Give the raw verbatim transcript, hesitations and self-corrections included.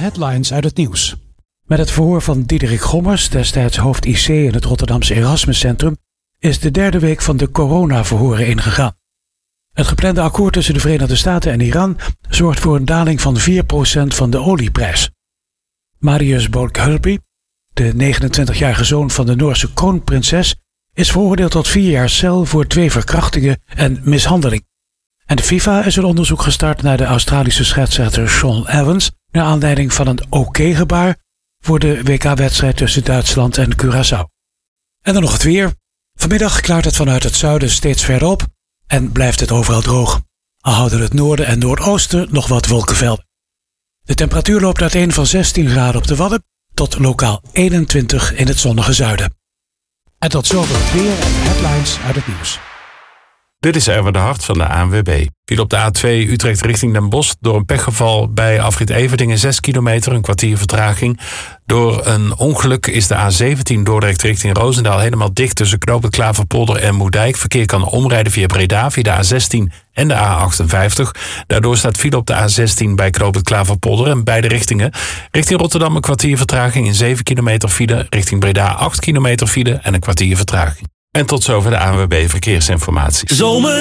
headlines uit het nieuws. Met het verhoor van Diederik Gommers, destijds hoofd I C in het Rotterdamse Erasmus Centrum, is de derde week van de coronaverhoren ingegaan. Het geplande akkoord tussen de Verenigde Staten en Iran zorgt voor een daling van vier procent van de olieprijs. Marius Bolkhulpi, de negenentwintigjarige zoon van de Noorse kroonprinses, is veroordeeld tot vier jaar cel voor twee verkrachtingen en mishandeling. En de FIFA is een onderzoek gestart naar de Australische scheidsrechter Sean Evans naar aanleiding van een oké-gebaar voor de W K-wedstrijd tussen Duitsland en Curaçao. En dan nog het weer. Vanmiddag klaart het vanuit het zuiden steeds verder op en blijft het overal droog. Al houden het noorden en noordoosten nog wat wolkenvelden. De temperatuur loopt uiteen van zestien graden op de Wadden tot lokaal eenentwintig in het zonnige zuiden. En tot zover het weer en de headlines uit het nieuws. Dit is Erwin de Hart van de A N W B. Viel op de A twee Utrecht richting Den Bosch door een pechgeval bij afrit Everdingen zes kilometer, een kwartier vertraging. Door een ongeluk is de A zeventien Dordrecht richting Roosendaal helemaal dicht tussen knooppunt Klaverpolder en Moerdijk. Verkeer kan omrijden via Breda, via de A zestien en de A achtenvijftig. Daardoor staat file op de A zestien bij knooppunt Klaverpolder en beide richtingen. Richting Rotterdam een kwartier vertraging in zeven kilometer file. Richting Breda acht kilometer file en een kwartier vertraging. En tot zover de A N W B Verkeersinformatie. Zomer